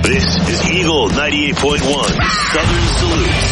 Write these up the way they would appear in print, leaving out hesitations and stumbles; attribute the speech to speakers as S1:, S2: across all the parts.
S1: This is Eagle 98.1 Southern Salute.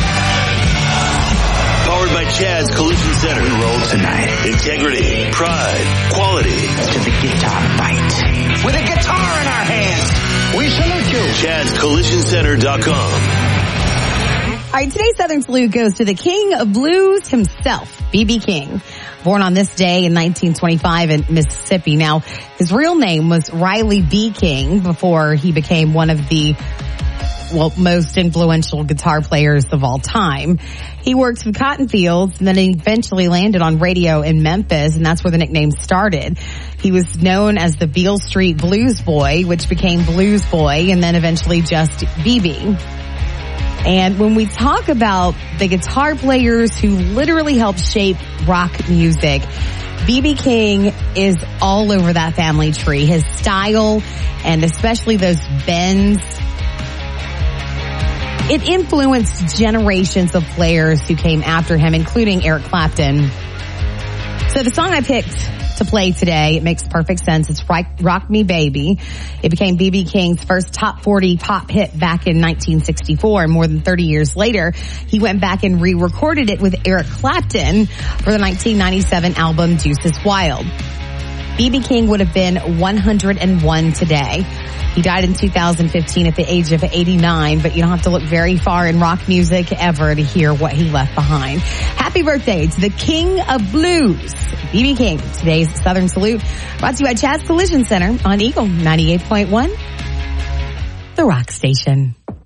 S1: Powered by Chad's Collision Center.
S2: We roll tonight.
S1: Integrity, pride, quality.
S2: To the guitar fight. With a guitar in our hands, we salute you.
S1: Chad'sCollisionCenter.com.
S3: All right, today's Southern Salute goes to the king of blues himself, B.B. King. Born on this day in 1925 in Mississippi. Now, his real name was Riley B. King before he became one of the, most influential guitar players of all time. He worked with cotton fields and then eventually landed on radio in Memphis, and that's where the nickname started. He was known as the Beale Street Blues Boy, which became Blues Boy, and then eventually just BB. And when we talk about the guitar players who literally helped shape rock music, B.B. King is all over that family tree. His style, and especially those bends, it influenced generations of players who came after him, including Eric Clapton. So the song I picked to play today, it makes perfect sense. It's Rock Me Baby. It became B.B. King's first top 40 pop hit back in 1964, and more than 30 years later, he went back and re-recorded it with Eric Clapton for the 1997 album Deuces Wild. B.B. King would have been 101 today. He died in 2015 at the age of 89, but you don't have to look very far in rock music ever to hear what he left behind. Happy birthday to the king of blues, B.B. King. Today's Southern Salute brought to you by Chad's Collision Center on Eagle 98.1, the rock station.